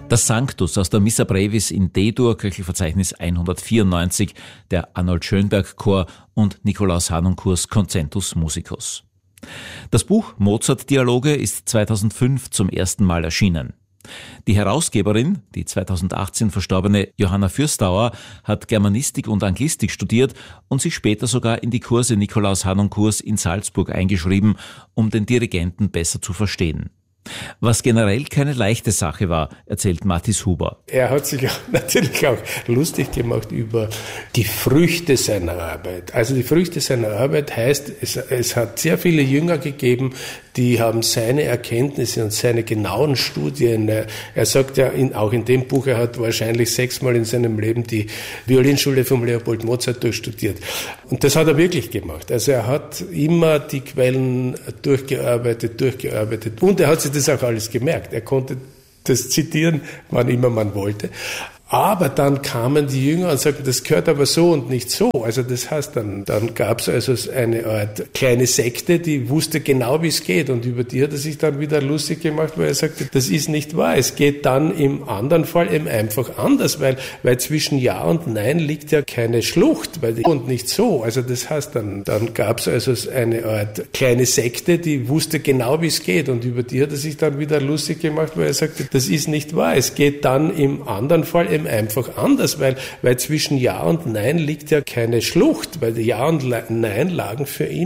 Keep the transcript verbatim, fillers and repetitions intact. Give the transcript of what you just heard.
Das Sanctus aus der Missa Brevis in D-Dur, Köchelverzeichnis hundertvierundneunzig, der Arnold Schönberg Chor und Nikolaus Harnoncourts Concentus Musicus. Das Buch Mozart-Dialoge ist zweitausendfünf zum ersten Mal erschienen. Die Herausgeberin, die zweitausendachtzehn verstorbene Johanna Fürstauer, hat Germanistik und Anglistik studiert und sich später sogar in die Kurse Nikolaus Harnoncourts in Salzburg eingeschrieben, um den Dirigenten besser zu verstehen. Was generell keine leichte Sache war, erzählt Mathis Huber. Er hat sich auch natürlich auch lustig gemacht über die Früchte seiner Arbeit. Also die Früchte seiner Arbeit heißt, es, es hat sehr viele Jünger gegeben, die haben seine Erkenntnisse und seine genauen Studien. Er, er sagt ja in, auch in dem Buch, er hat wahrscheinlich sechsmal in seinem Leben die Violinschule von Leopold Mozart durchstudiert. Und das hat er wirklich gemacht. Also er hat immer die Quellen durchgearbeitet, durchgearbeitet. Und er hat sich das auch alles gemerkt. Er konnte das zitieren, wann immer man wollte. Aber dann kamen die Jünger und sagten, das gehört aber so und nicht so. Also das heißt, dann, dann gab es also eine Art kleine Sekte, die wusste genau, wie es geht. Und über die hat er sich dann wieder lustig gemacht, weil er sagte, das ist nicht wahr. Es geht dann im anderen Fall eben einfach anders, weil, weil zwischen Ja und Nein liegt ja keine Schlucht. Weil und nicht so. Also das heißt, dann, dann gab es also eine Art kleine Sekte, die wusste genau, wie es geht. Und über die hat er sich dann wieder lustig gemacht, weil er sagte, das ist nicht wahr. Es geht dann im anderen Fall eben einfach anders, weil, weil zwischen Ja und Nein liegt ja keine Schlucht, weil Ja und Nein lagen für ihn